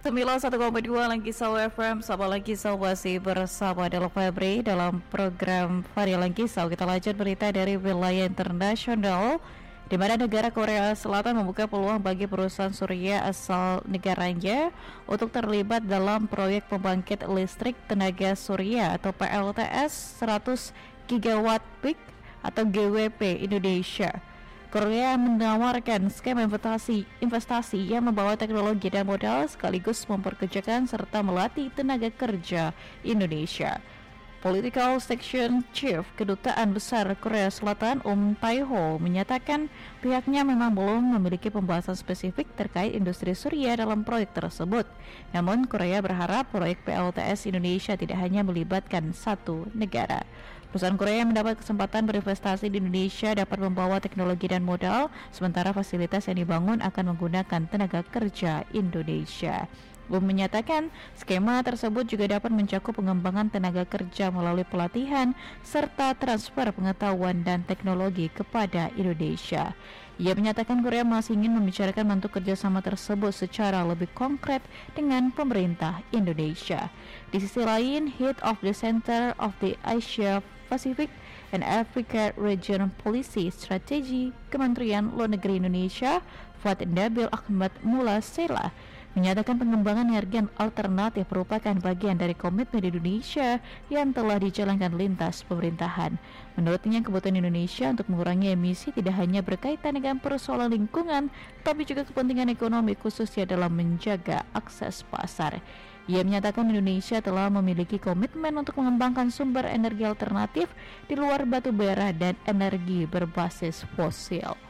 91,2 Langkisau FM. Sahabat Langkisau masih bersama Delo Febri dalam program Varia Langkisau. Kita lanjut berita dari wilayah internasional, di mana negara Korea Selatan membuka peluang bagi perusahaan surya asal negaranya untuk terlibat dalam proyek pembangkit listrik tenaga surya atau PLTS 100 gigawatt peak atau GWP Indonesia. Korea menawarkan skema investasi yang membawa teknologi dan modal sekaligus memperkerjakan serta melatih tenaga kerja Indonesia. Political Section Chief Kedutaan Besar Korea Selatan Tae-ho menyatakan pihaknya memang belum memiliki pembahasan spesifik terkait industri surya dalam proyek tersebut. Namun Korea berharap proyek PLTS Indonesia tidak hanya melibatkan satu negara. Perusahaan Korea yang mendapat kesempatan berinvestasi di Indonesia dapat membawa teknologi dan modal, sementara fasilitas yang dibangun akan menggunakan tenaga kerja Indonesia. Menyatakan skema tersebut juga dapat mencakup pengembangan tenaga kerja melalui pelatihan serta transfer pengetahuan dan teknologi kepada Indonesia. Ia menyatakan Korea masih ingin membicarakan bentuk kerjasama tersebut secara lebih konkret dengan pemerintah Indonesia. Di sisi lain, Head of the Center of the Asia Pacific and Africa Region Policy Strategy Kementerian Luar Negeri Indonesia, Fuad Nabil Ahmad Mulasela, menyatakan pengembangan energi alternatif merupakan bagian dari komitmen Indonesia yang telah dijalankan lintas pemerintahan. Menurutnya, kebutuhan Indonesia untuk mengurangi emisi tidak hanya berkaitan dengan persoalan lingkungan, tapi juga kepentingan ekonomi khususnya dalam menjaga akses pasar. Ia menyatakan Indonesia telah memiliki komitmen untuk mengembangkan sumber energi alternatif di luar batu bara dan energi berbasis fosil.